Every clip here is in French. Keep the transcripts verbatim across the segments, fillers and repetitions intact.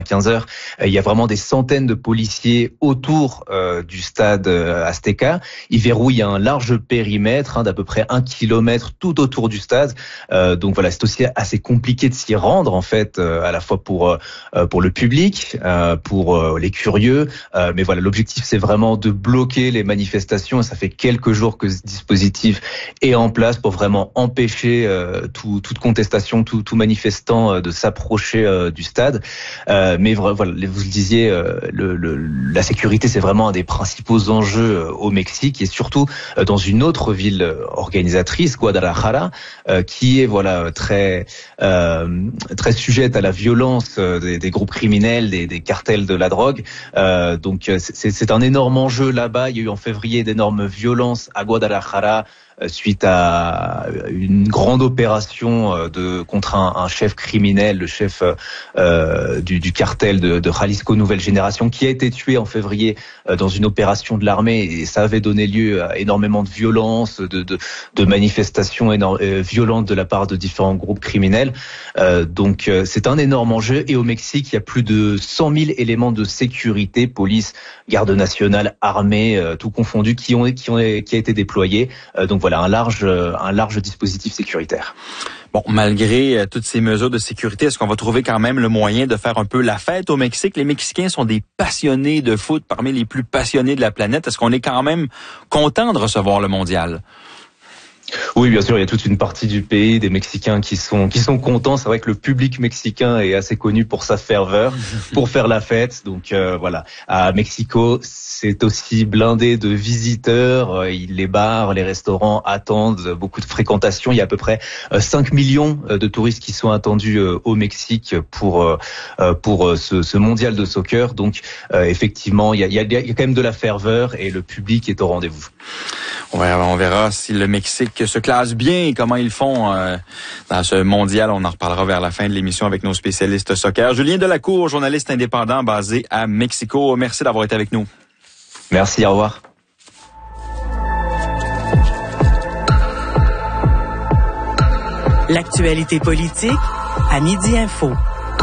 quinze heures, il y a vraiment des centaines de policiers autour euh, du stade euh, Azteca. Ils verrouillent un large périmètre hein, d'à peu près un kilomètre tout autour du stade. Euh, donc voilà, c'est aussi assez compliqué de s'y rendre en fait, euh, à la fois pour euh, pour le public, euh, pour euh, les curieux. Euh, mais voilà, l'objectif c'est vraiment de bloquer les manifestations. Ça fait quelques jours que ce dispositif est en place pour vraiment empêcher euh, tout, toute contestation, tout, tout manifestant euh, de s'approcher euh, du stade. Euh, Mais voilà, vous le disiez, le, le, la sécurité, c'est vraiment un des principaux enjeux au Mexique et surtout dans une autre ville organisatrice, Guadalajara, qui est voilà très euh, très sujette à la violence des, des groupes criminels, des, des cartels de la drogue. Euh, donc c'est, c'est un énorme enjeu là-bas. Il y a eu en février d'énormes violences à Guadalajara suite à une grande opération de contre un, un chef criminel, le chef euh, du, du cartel de, de Jalisco Nouvelle Génération, qui a été tué en février euh, dans une opération de l'armée, et ça avait donné lieu à énormément de violences, de, de, de manifestations énorme, euh, violentes de la part de différents groupes criminels. Euh, donc euh, c'est un énorme enjeu, et au Mexique, il y a plus de cent mille éléments de sécurité, police, garde nationale, armée, euh, tout confondu, qui ont qui ont qui a été déployé. Euh, donc voilà, un large un large dispositif sécuritaire. Bon, malgré euh, toutes ces mesures de sécurité, est-ce qu'on va trouver quand même le moyen de faire un peu la fête au Mexique? Les Mexicains sont des passionnés de foot, parmi les plus passionnés de la planète. Est-ce qu'on est quand même content de recevoir le mondial? Oui, bien sûr, il y a toute une partie du pays, des Mexicains qui sont qui sont contents. C'est vrai que le public mexicain est assez connu pour sa ferveur, pour faire la fête. Donc euh, voilà, à Mexico, c'est aussi blindé de visiteurs. Les bars, les restaurants attendent beaucoup de fréquentation. Il y a à peu près cinq millions de touristes qui sont attendus au Mexique pour pour ce, ce mondial de soccer. Donc effectivement, il y a, il y a il y a quand même de la ferveur et le public est au rendez-vous. On verra, on verra si le Mexique se classe bien et comment ils font euh, dans ce mondial. On en reparlera vers la fin de l'émission avec nos spécialistes soccer. Julien Delacour, journaliste indépendant basé à Mexico. Merci d'avoir été avec nous. Merci, au revoir. L'actualité politique à Midi Info.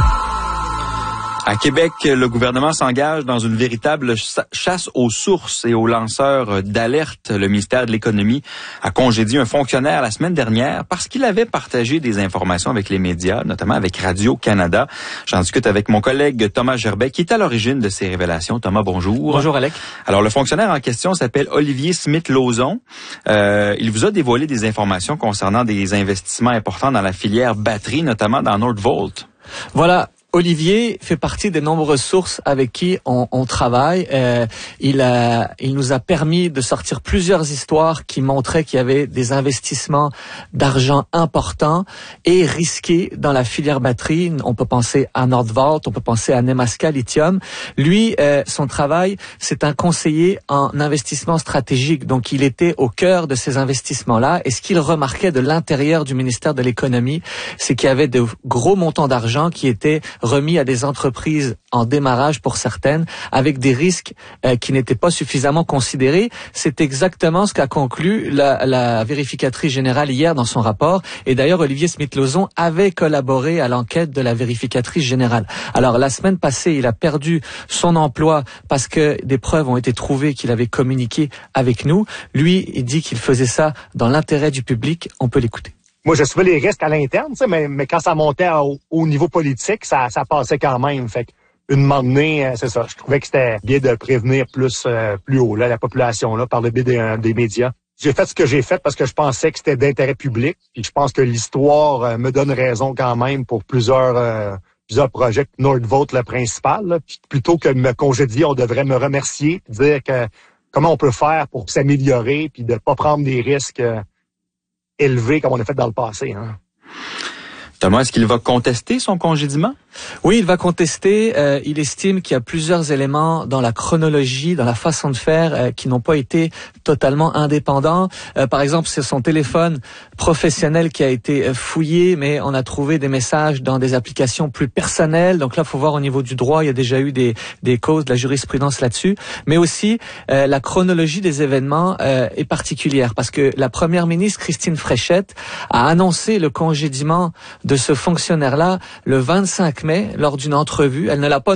À Québec, le gouvernement s'engage dans une véritable chasse aux sources et aux lanceurs d'alerte. Le ministère de l'Économie a congédié un fonctionnaire la semaine dernière parce qu'il avait partagé des informations avec les médias, notamment avec Radio-Canada. J'en discute avec mon collègue Thomas Gerbet, qui est à l'origine de ces révélations. Thomas, bonjour. Bonjour, Alec. Alors, le fonctionnaire en question s'appelle Olivier Smith-Lauzon. Euh, il vous a dévoilé des informations concernant des investissements importants dans la filière batterie, notamment dans Nordvolt. Voilà. Olivier fait partie des nombreuses sources avec qui on, on travaille. Euh, il, a, il nous a permis de sortir plusieurs histoires qui montraient qu'il y avait des investissements d'argent importants et risqués dans la filière batterie. On peut penser à Nordvolt, on peut penser à Nemaska Lithium. Lui, euh, son travail, c'est un conseiller en investissement stratégique. Donc, il était au cœur de ces investissements-là. Et ce qu'il remarquait de l'intérieur du ministère de l'Économie, c'est qu'il y avait de gros montants d'argent qui étaient remis à des entreprises en démarrage pour certaines, avec des risques euh, qui n'étaient pas suffisamment considérés. C'est exactement ce qu'a conclu la, la vérificatrice générale hier dans son rapport. Et d'ailleurs, Olivier Smith-Lauzon avait collaboré à l'enquête de la vérificatrice générale. Alors, la semaine passée, il a perdu son emploi parce que des preuves ont été trouvées qu'il avait communiqué avec nous. Lui, il dit qu'il faisait ça dans l'intérêt du public. On peut l'écouter. Moi, j'assumais les risques à l'interne, mais, mais quand ça montait au, au niveau politique, ça, ça passait quand même. Fait qu'une moment donné, c'est ça, je trouvais que c'était bien de prévenir plus euh, plus haut là, la population là, par le biais des, des médias. J'ai fait ce que j'ai fait parce que je pensais que c'était d'intérêt public. Et je pense que l'histoire euh, me donne raison quand même pour plusieurs euh, plusieurs projets. Nordvolt, le principal. Là, puis plutôt que de me congédier, on devrait me remercier, dire que comment on peut faire pour s'améliorer puis de pas prendre des risques euh, élevé comme on a fait dans le passé. Hein. Thomas, est-ce qu'il va contester son congédiement? Oui, il va contester. Euh, il estime qu'il y a plusieurs éléments dans la chronologie, dans la façon de faire, euh, qui n'ont pas été totalement indépendants. Euh, par exemple, c'est son téléphone professionnel qui a été fouillé, mais on a trouvé des messages dans des applications plus personnelles. Donc là, il faut voir au niveau du droit, il y a déjà eu des, des causes, de la jurisprudence là-dessus. Mais aussi, euh, la chronologie des événements euh, est particulière parce que la première ministre, Christine Fréchette, a annoncé le congédiement de ce fonctionnaire-là le vingt-cinq mai lors d'une entrevue. Elle ne l'a pas